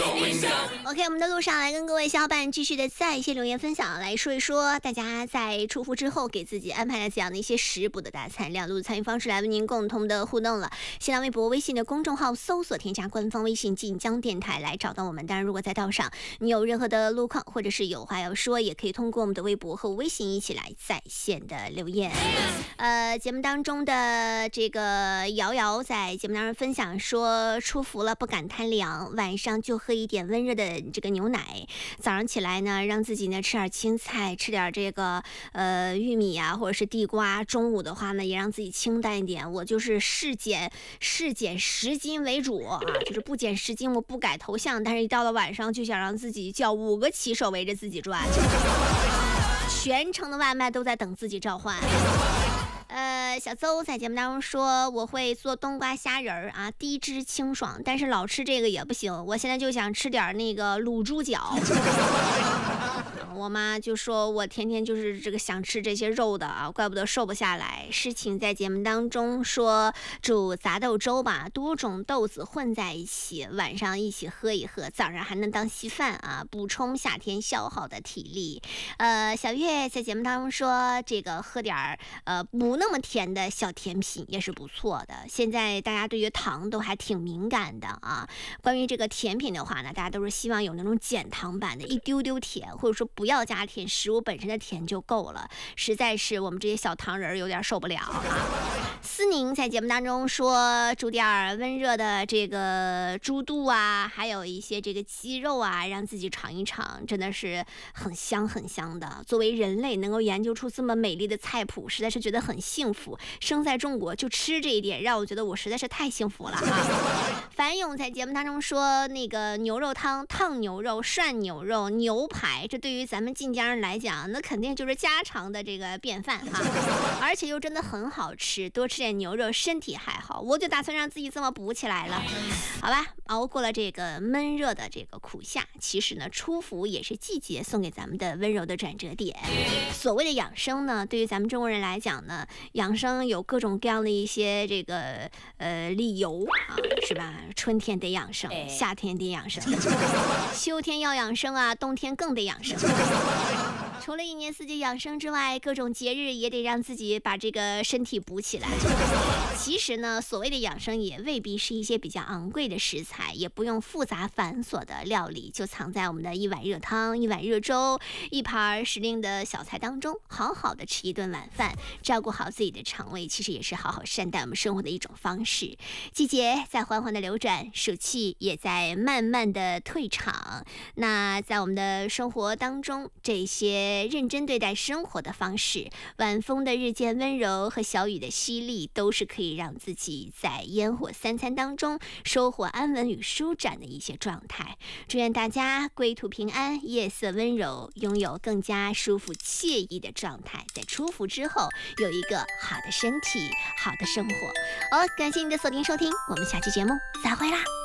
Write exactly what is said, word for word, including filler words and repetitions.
OK， 我们的路上来跟各位小伙伴继续的在线留言分享，来说一说大家在出伏之后给自己安排了怎样的一些食补的大餐，两路参与方式来为您共同的互动了。新浪微博、微信的公众号搜索添加官方微信晋江电台来找到我们。当然，如果在道上你有任何的路况或者是有话要说，也可以通过我们的微博和微信一起来在线的留言。呃，节目当中的这个瑶瑶在节目当中分享说，出伏了不敢贪凉，晚上就喝一点温热的这个牛奶，早上起来呢让自己呢吃点青菜，吃点这个呃玉米啊或者是地瓜，中午的话呢也让自己清淡一点。我就是视减视减十斤为主啊，就是不减十斤我不改头像，但是一到了晚上就想让自己叫五个骑手围着自己转，全程的外卖都在等自己召唤。呃，小邹在节目当中说，我会做冬瓜虾仁儿啊，低脂清爽，但是老吃这个也不行，我现在就想吃点那个卤猪脚。我妈就说我天天就是这个想吃这些肉的啊，怪不得瘦不下来。诗情在节目当中说，煮杂豆粥吧，多种豆子混在一起，晚上一起喝一喝，早上还能当稀饭啊，补充夏天消耗的体力。呃，小月在节目当中说，这个喝点儿呃不那么甜的小甜品也是不错的。现在大家对于糖都还挺敏感的啊。关于这个甜品的话呢，大家都是希望有那种减糖版的，一丢丢甜，或者说不要加甜，食物本身的甜就够了。实在是我们这些小糖人有点受不了啊。思宁在节目当中说，煮点温热的这个猪肚啊，还有一些这个鸡肉啊，让自己尝一尝，真的是很香很香的。作为人类能够研究出这么美丽的菜谱，实在是觉得很幸福。生在中国就吃这一点，让我觉得我实在是太幸福了啊。樊勇在节目当中说，那个牛肉汤、烫牛肉、涮牛肉、牛排，这对于咱们晋江人来讲，那肯定就是家常的这个便饭哈，而且又真的很好吃，多吃点牛肉身体还好。我就打算让自己这么补起来了，好吧。熬过了这个闷热的这个苦夏，其实呢，出伏也是季节送给咱们的温柔的转折点。所谓的养生呢，对于咱们中国人来讲呢，养生有各种各样的一些这个呃理由啊，是吧？春天得养生，夏天得养生，秋天要养生啊，冬天更得养生。除了一年四季养生之外，各种节日也得让自己把这个身体补起来。其实呢，所谓的养生也未必是一些比较昂贵的食材，也不用复杂繁琐的料理，就藏在我们的一碗热汤、一碗热粥、一盘时令的小菜当中，好好的吃一顿晚饭，照顾好自己的肠胃，其实也是好好善待我们生活的一种方式。季节在缓缓的流转，暑气也在慢慢的退场。那在我们的生活当中，这些认真对待生活的方式，晚风的日渐温柔和小雨的淅沥，都是可以让自己在烟火三餐当中收获安稳与舒展的一些状态。祝愿大家归途平安，夜色温柔，拥有更加舒服惬意的状态，在出伏之后有一个好的身体，好的生活。好，感谢你的锁定收听，我们下期节目再会啦。